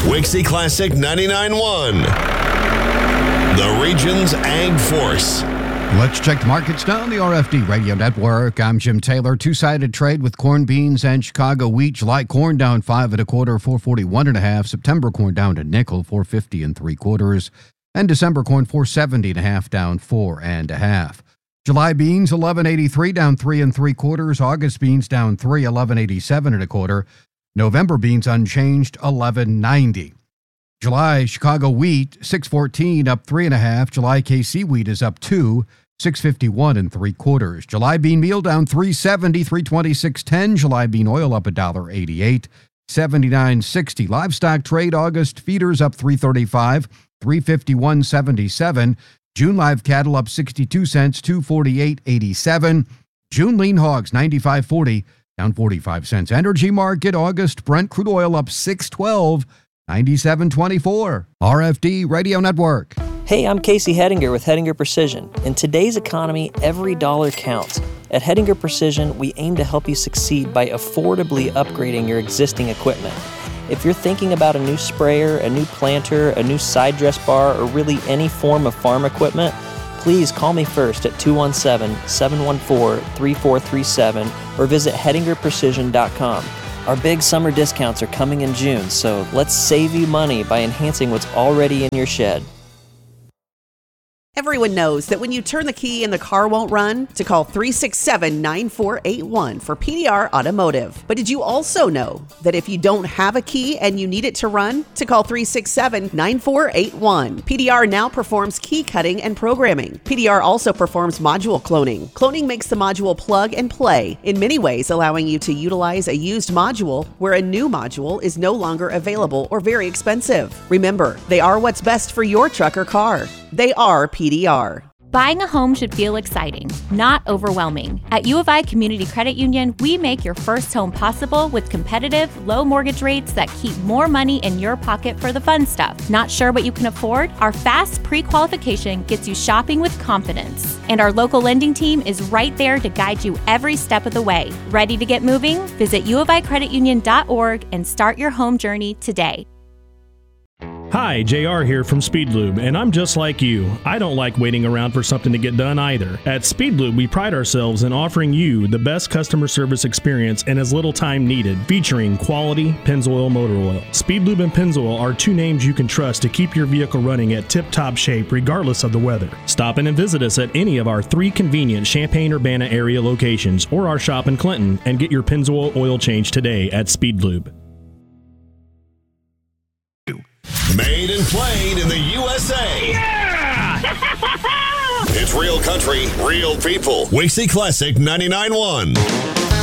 Wixie Classic 99.1. The region's Ag Force. Let's check the markets now on the RFD Radio Network. I'm Jim Taylor. Two-sided trade with corn, beans, and Chicago wheat. July corn down 5 1/4, 441 1/2. September corn down to nickel, 450 3/4. And December corn 470 1/2, down 4 1/2. July beans 1183 down 3 3/4. August beans down 3, 1187 1/4. November beans unchanged, 1190. July Chicago wheat 614 up 3 1/2. July KC wheat is up 2, 651 3/4. July bean meal down 370, 326.10. July bean oil up $1.88, 79.60. Livestock trade August feeders up 335, 351.77. June live cattle up 62 cents, 248.87. June lean hogs 95.40, down 45 cents. Energy market August Brent crude oil up 612, 97.24. RFD Radio Network. Hey, I'm Casey Hettinger with Hettinger Precision. In today's economy, every dollar counts. At Hettinger Precision, we aim to help you succeed by affordably upgrading your existing equipment. If you're thinking about a new sprayer, a new planter, a new side dress bar, or really any form of farm equipment, please call me first at 217-714-3437 or visit HettingerPrecision.com. Our big summer discounts are coming in June, so let's save you money by enhancing what's already in your shed. Everyone knows that when you turn the key and the car won't run, to call 367-9481 for PDR Automotive. But did you also know that if you don't have a key and you need it to run, to call 367-9481. PDR now performs key cutting and programming. PDR also performs module cloning. Cloning makes the module plug and play, in many ways allowing you to utilize a used module where a new module is no longer available or very expensive. Remember, they are what's best for your truck or car. They are PDR. Buying a home should feel exciting, not overwhelming. At U of I Community Credit Union, we make your first home possible with competitive, low mortgage rates that keep more money in your pocket for the fun stuff. Not sure what you can afford? Our fast pre-qualification gets you shopping with confidence. And our local lending team is right there to guide you every step of the way. Ready to get moving? Visit uoficreditunion.org and start your home journey today. Hi, JR here from Speedlube, and I'm just like you. I don't like waiting around for something to get done either. At Speedlube, we pride ourselves in offering you the best customer service experience in as little time needed, featuring quality Pennzoil motor oil. Speedlube and Pennzoil are two names you can trust to keep your vehicle running at tip-top shape regardless of the weather. Stop in and visit us at any of our 3 convenient Champaign-Urbana area locations or our shop in Clinton and get your Pennzoil oil change today at Speedlube. Made and played in the USA. Yeah! It's real country, real people. Wixie Classic 99.1.